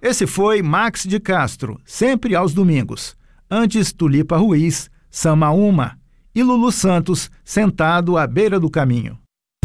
Esse foi Max de Castro, sempre aos domingos. Antes, Tulipa Ruiz, Sama Uma e Lulu Santos, Sentado à Beira do Caminho.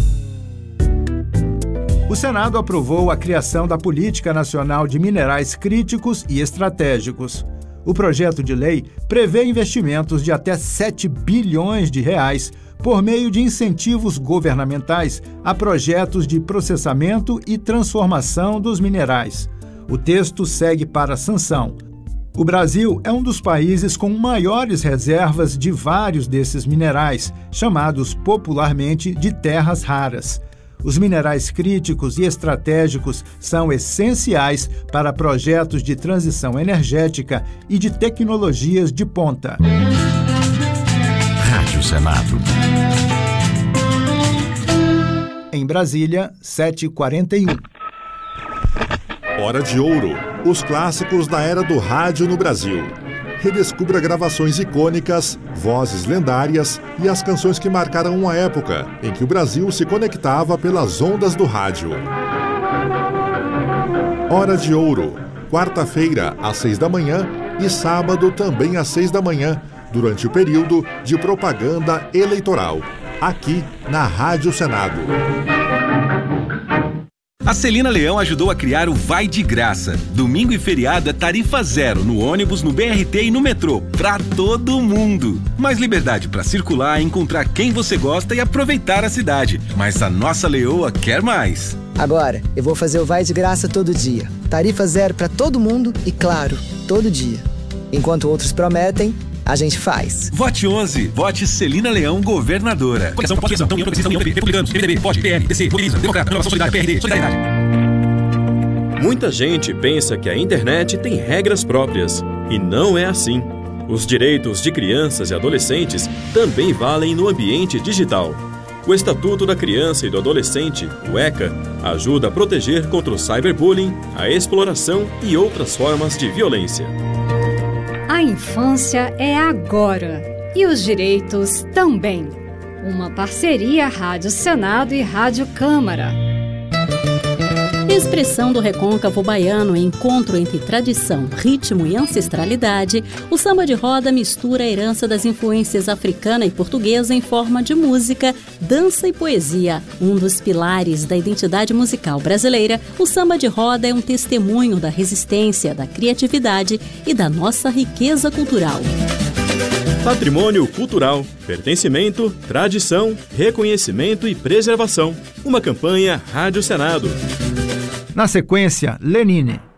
O Senado aprovou a criação da Política Nacional de Minerais Críticos e Estratégicos. O projeto de lei prevê investimentos de até 7 bilhões de reais por meio de incentivos governamentais a projetos de processamento e transformação dos minerais. O texto segue para sanção. O Brasil é um dos países com maiores reservas de vários desses minerais, chamados popularmente de terras raras. Os minerais críticos e estratégicos são essenciais para projetos de transição energética e de tecnologias de ponta. Rádio Senado. Em Brasília, 7h41. Hora de Ouro. Os clássicos da era do rádio no Brasil. Redescubra gravações icônicas, vozes lendárias e as canções que marcaram uma época em que o Brasil se conectava pelas ondas do rádio. Hora de Ouro. Quarta-feira, às 6 da manhã e sábado também às 6 da manhã, durante o período de propaganda eleitoral, aqui na Rádio Senado. A Celina Leão ajudou a criar o Vai de Graça. Domingo e feriado é tarifa zero no ônibus, no BRT e no metrô, pra todo mundo. Mais liberdade para circular, encontrar quem você gosta e aproveitar a cidade. Mas a nossa leoa quer mais. Agora, eu vou fazer o Vai de Graça todo dia. Tarifa zero para todo mundo e, claro, todo dia. Enquanto outros prometem, a gente faz. Vote 11. Vote Celina Leão, governadora. Coligação, pós-eleição, União Progressista, União, Republicanos, MDB, POD, PL, DC, Mobiliza, Democrata, Renovação Solidária, PRD, Solidariedade. Muita gente pensa que a internet tem regras próprias. E não é assim. Os direitos de crianças e adolescentes também valem no ambiente digital. O Estatuto da Criança e do Adolescente, o ECA, ajuda a proteger contra o cyberbullying, a exploração e outras formas de violência. A infância é agora e os direitos também. Uma parceria Rádio Senado e Rádio Câmara. Expressão do recôncavo baiano, encontro entre tradição, ritmo e ancestralidade, o samba de roda mistura a herança das influências africana e portuguesa em forma de música, dança e poesia. Um dos pilares da identidade musical brasileira, o samba de roda é um testemunho da resistência, da criatividade e da nossa riqueza cultural. Patrimônio cultural, pertencimento, tradição, reconhecimento e preservação. Uma campanha Rádio Senado. Na sequência, Lenine.